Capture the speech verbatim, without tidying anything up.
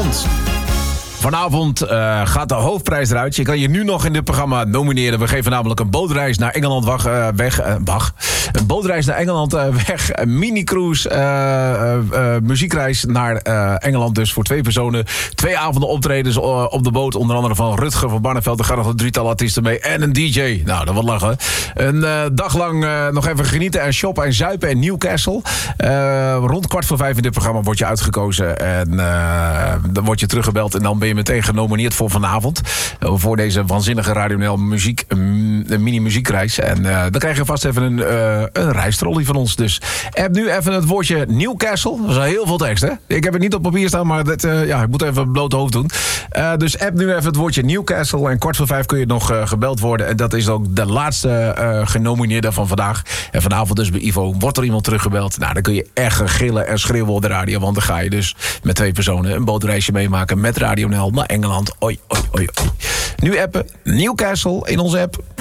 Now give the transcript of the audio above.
Vanavond... Vanavond uh, gaat de hoofdprijs eruit. Je kan je nu nog in dit programma nomineren. We geven namelijk een bootreis naar Engeland wag, uh, weg. Uh, wacht. Een bootreis naar Engeland uh, weg. Een mini-cruise uh, uh, uh, muziekreis naar uh, Engeland. Dus voor twee personen. Twee avonden optredens uh, op de boot. Onder andere van Rutger van Barneveld. Er gaan nog een drietal artiesten mee. En een D J. Nou, dat wordt lachen. Een uh, dag lang uh, nog even genieten en shoppen en zuipen in Newcastle. Uh, rond kwart voor vijf in dit programma word je uitgekozen. En uh, dan word je teruggebeld. En dan ben je meteen genomineerd voor vanavond. Voor deze waanzinnige Radio N L muziek, een mini-muziekreis. En uh, dan krijg je vast even een, uh, een reistrolley van ons. Dus app nu even het woordje Newcastle. Dat is al heel veel tekst, hè? Ik heb het niet op papier staan, maar dat, uh, ja, ik moet even het blote hoofd doen. Uh, dus app nu even het woordje Newcastle. En kwart voor vijf kun je nog uh, gebeld worden. En dat is ook de laatste uh, genomineerde van vandaag. En vanavond dus bij Ivo. Wordt er iemand teruggebeld? Nou, dan kun je echt gillen en schreeuwen op de radio. Want dan ga je dus met twee personen een bootreisje meemaken met Radio N L naar Engeland. Oi, oi, oi, oi. Nu appen Newcastle in onze app.